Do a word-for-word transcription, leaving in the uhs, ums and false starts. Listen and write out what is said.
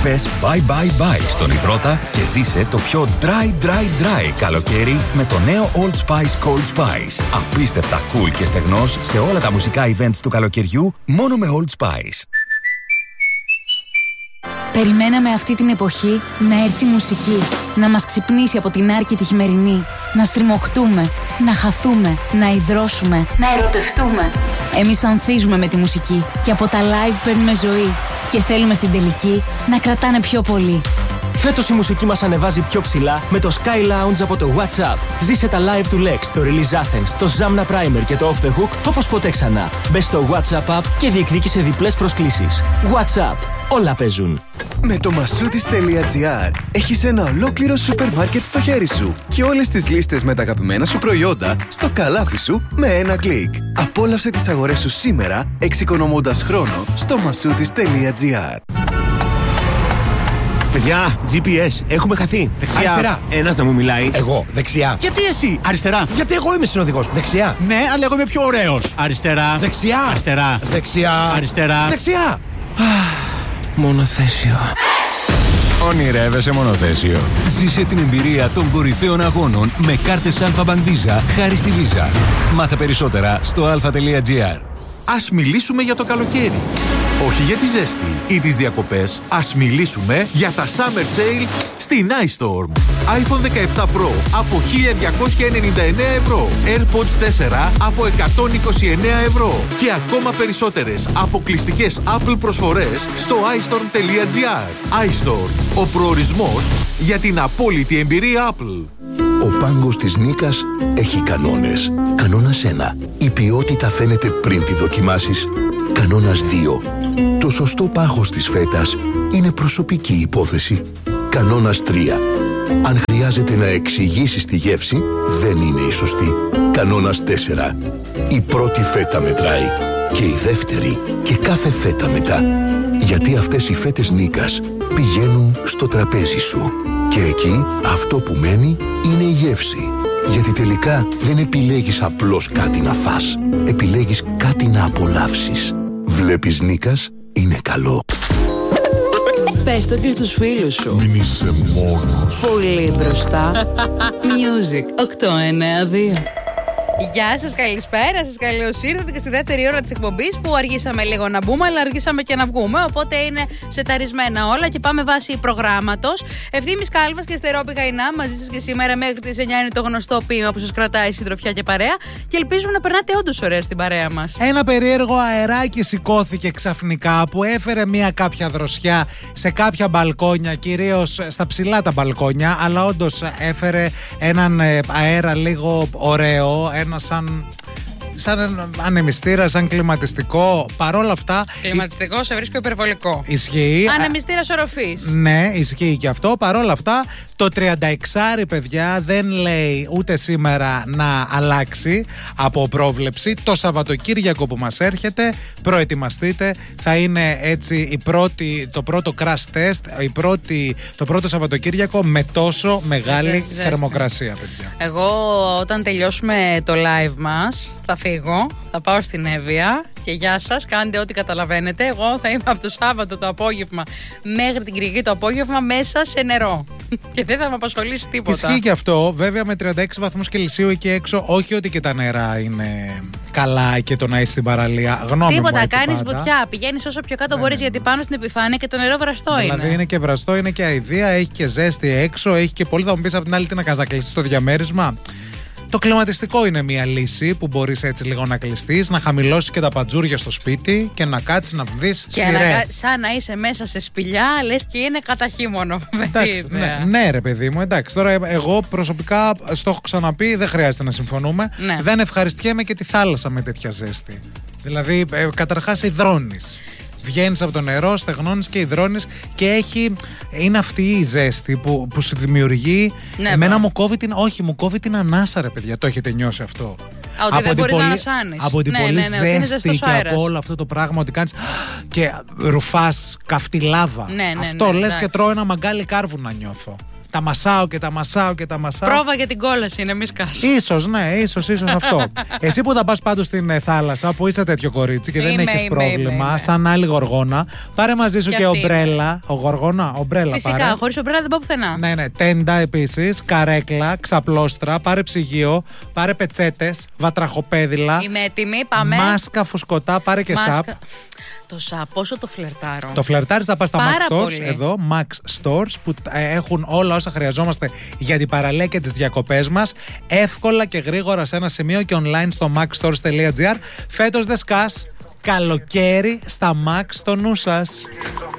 Πες bye bye bye στον υδρότα και ζήσε το πιο dry dry dry καλοκαίρι με το νέο Old Spice Cold Spice. Απίστευτα cool και στεγνός σε όλα τα μουσικά events του καλοκαιριού μόνο με Old Spice. Περιμέναμε αυτή την εποχή να έρθει μουσική, να μας ξυπνήσει από την άρκη τη χειμερινή, να στριμωχτούμε, να χαθούμε, να υδρώσουμε, να ερωτευτούμε. Εμείς ανθίζουμε με τη μουσική και από τα live παίρνουμε ζωή και θέλουμε στην τελική να κρατάνε πιο πολύ. Φέτος η μουσική μας ανεβάζει πιο ψηλά με το Sky Lounge από το WhatsApp. Ζήσε τα live του Lex, το Release Athens, το Zamna Primer και το Off the Hook όπως ποτέ ξανά. Μπες στο WhatsApp app και διεκδίκησε διπλές προσκλήσεις. WhatsApp. Όλα παίζουν. Με το massoudis.gr έχεις ένα ολόκληρο σούπερ μάρκετ στο χέρι σου και όλες τις λίστες με τα αγαπημένα σου προϊόντα στο καλάθι σου με ένα κλικ. Απόλαυσε τις αγορές σου σήμερα εξοικονομώντας χρόνο στο massoudis.gr. Παιδιά, τζι πι ες, έχουμε χαθεί. Δεξιά. Αριστερά. Ένας να μου μιλάει. Εγώ, δεξιά. Γιατί εσύ, αριστερά. Γιατί εγώ είμαι συνοδηγός. Δεξιά. Ναι, αλλά εγώ είμαι πιο ωραίος. Αριστερά. Δεξιά. Αριστερά. Δεξιά. Αριστερά. Δεξιά. Μονοθέσιο. Ονειρεύεσαι μονοθέσιο. Ζήσε την εμπειρία των κορυφαίων αγώνων με κάρτες Alpha Bank Visa χάρη στη Visa. Μάθε περισσότερα στο alpha.gr. Ας μιλήσουμε για το καλοκαίρι. Όχι για τη ζέστη ή τις διακοπές. Ας μιλήσουμε για τα Summer Sales στην iStorm. iPhone δεκαεπτά Pro από χίλια διακόσια ενενήντα εννέα ευρώ. AirPods τέσσερα από εκατόν είκοσι εννέα ευρώ. Και ακόμα περισσότερες αποκλειστικές Apple προσφορές στο iStorm.gr. iStorm. Ο προορισμός για την απόλυτη εμπειρία Apple. Ο πάγκος της Νίκας έχει κανόνες. Κανόνας ένα. Η ποιότητα φαίνεται πριν τη δοκιμάσεις. Κανόνας δύο. Το σωστό πάχος της φέτας είναι προσωπική υπόθεση. Κανόνας τρία. Αν χρειάζεται να εξηγήσεις τη γεύση, δεν είναι η σωστή. Κανόνας τέσσερα. Η πρώτη φέτα μετράει. Και η δεύτερη και κάθε φέτα μετά. Γιατί αυτές οι φέτες Νίκας πηγαίνουν στο τραπέζι σου. Και εκεί αυτό που μένει είναι η γεύση. Γιατί τελικά δεν επιλέγεις απλώς κάτι να φας. Επιλέγεις κάτι να απολαύσεις. Βλέπεις Νίκας, είναι καλό. Πες το και στους φίλους σου. Μην είσαι μόνος. Πολύ μπροστά. Music οκτώ εννέα δύο. Γεια σας, καλησπέρα σας, καλώς ήρθατε και στη δεύτερη ώρα της εκπομπής που αργήσαμε λίγο να μπούμε, αλλά αργήσαμε και να βγούμε. Οπότε είναι σεταρισμένα όλα και πάμε βάσει προγράμματος. Ευθύμης Κάλβας και Στερόπη Γαϊνά μαζί σας και σήμερα μέχρι τις εννιά είναι το γνωστό ποίημα που σας κρατάει συντροφιά και παρέα. Και ελπίζουμε να περνάτε όντως ωραία στην παρέα μας. Ένα περίεργο αεράκι σηκώθηκε ξαφνικά που έφερε μια κάποια δροσιά σε κάποια μπαλκόνια, κυρίως στα ψηλά τα μπαλκόνια, αλλά όντως έφερε έναν αέρα λίγο ωραίο. Ένα σαν, σαν ανεμιστήρα, σαν κλιματιστικό. Παρόλα αυτά. Κλιματιστικό σε βρίσκω υπερβολικό. Ισχύει. Ανεμιστήρας οροφής. Ναι, ισχύει και αυτό. Παρόλα αυτά, το τριάντα έξι, παιδιά, δεν λέει ούτε σήμερα να αλλάξει από πρόβλεψη. Το Σαββατοκύριακο που μας έρχεται, προετοιμαστείτε. Θα είναι έτσι η πρώτη, το πρώτο crash test, η πρώτη, το πρώτο Σαββατοκύριακο με τόσο μεγάλη θερμοκρασία, παιδιά. Εγώ όταν τελειώσουμε το live μας θα φύγω, θα πάω στην Εύβοια και γεια σας, κάντε ό,τι καταλαβαίνετε. Εγώ θα είμαι από το Σάββατο το απόγευμα μέχρι την Κυριακή το απόγευμα μέσα σε νερό και δεν θα με απασχολήσει τίποτα. Ισχύει και αυτό, βέβαια με τριάντα έξι βαθμούς Κελσίου εκεί έξω, όχι ότι και τα νερά είναι καλά και το να είσαι στην παραλία. Γνώμη τίποτα, μου, κάνεις βουτιά, πηγαίνεις όσο πιο κάτω ναι, μπορείς, ναι. Γιατί πάνω στην επιφάνεια και το νερό βραστό δηλαδή είναι. Δηλαδή είναι και βραστό, είναι και αηδία, έχει και ζέστη έξω, έχει και πολύ. Θα μου πεις από την άλλη τι να κάνεις, να κλειστείς το διαμέρισμα. Το κλιματιστικό είναι μια λύση που μπορείς έτσι λίγο να κλειστείς, να χαμηλώσεις και τα παντζούρια στο σπίτι και να κάτσεις να δεις σειρές. Να, σαν να είσαι μέσα σε σπηλιά, λες και είναι κατά χειμώνα. Εντάξει, ναι, ναι, ρε παιδί μου, εντάξει. Τώρα εγώ προσωπικά, στο έχω ξαναπεί, δεν χρειάζεται να συμφωνούμε. Ναι. Δεν ευχαριστιέμαι και τη θάλασσα με τέτοια ζέστη. Δηλαδή, ε, καταρχάς υδρώνεις. Βγαίνεις από το νερό, στεγνώνεις και υδρώνεις και έχει, είναι αυτή η ζέστη που, που σου δημιουργεί. Ναι, εμένα μου κόβει την, όχι, μου κόβει την ανάσα, ρε παιδιά. Το έχετε νιώσει αυτό? Α, ότι δεν μπορείς να ανασάνεις. Από την ναι, πολύ ναι, ναι, ζέστη και αέρας. Από όλο αυτό το πράγμα ότι κάνεις και ρουφάς καυτή λάβα. Ναι, ναι, αυτό ναι, λες εντάξει. και τρώω ένα μαγκάλι κάρβου να νιώθω. τα μασάω και τα μασάω και τα μασάω. Πρόβα για την κόλαση είναι, μη σκάσει. Ίσως, ναι, ίσως, ίσως αυτό. Εσύ που θα πας πάντως στην ε, θάλασσα, που είσαι τέτοιο κορίτσι και δεν Είμαι, έχεις είμαι, πρόβλημα, είμαι, είμαι. σαν άλλη γοργόνα, πάρε μαζί σου Και και, αυτή ομπρέλα. Ο γοργόνα, ομπρέλα Φυσικά, πάρε. χωρίς ομπρέλα δεν πάω πουθενά. Ναι, ναι, τέντα επίσης, καρέκλα, ξαπλώστρα, πάρε ψυγείο, πάρε πετσέτες, βατραχοπέδιλα. Είμαι έτοιμη, πάμε. Μάσκα φουσκωτά, πάρε και Μάσκα. σαπ. Το σαπ, πόσο το φλερτάρω. Το φλερτάρεις, θα πας στα Πάρα Max Stores, πολύ. εδώ, Max Stores, που ε, έχουν όλα όσα χρειαζόμαστε για την παραλία και τις διακοπές μας, εύκολα και γρήγορα σε ένα σημείο και online στο maxstores τελεία gr. Φέτος δεν σκάς, καλοκαίρι στα Max στο νου σας.